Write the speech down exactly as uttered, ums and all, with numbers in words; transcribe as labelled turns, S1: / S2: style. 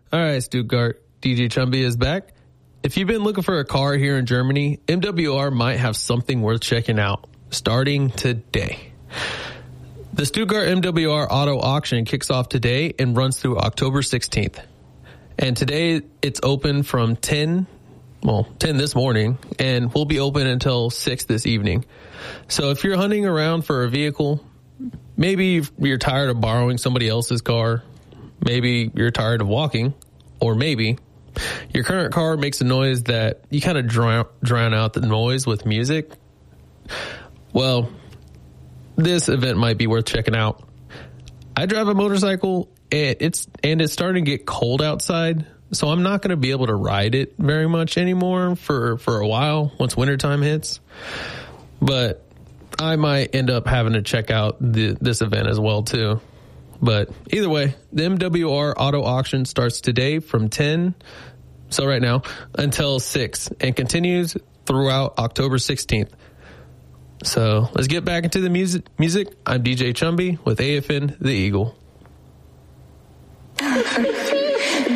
S1: All right, Stuttgart. D J Chumby is back. If you've been looking for a car here in Germany, M W R might have something worth checking out starting today. The Stuttgart M W R Auto Auction kicks off today and runs through October sixteenth. And today it's open from ten, well, ten this morning, and will be open until six this evening. So if you're hunting around for a vehicle, maybe you're tired of borrowing somebody else's car, maybe you're tired of walking, or maybe your current car makes a noise that you kind of drown, drown out the noise with music. Well, this event might be worth checking out. I drive a motorcycle and it's and it's starting to get cold outside, so I'm not going to be able to ride it very much anymore for, for a while once wintertime hits. But I might end up having to check out the, this event as well too. But either way, the M W R Auto Auction starts today from ten, so right now, until six, and continues throughout October sixteenth. So let's get back into the music. Music. I'm D J Chumby with A F N The Eagle.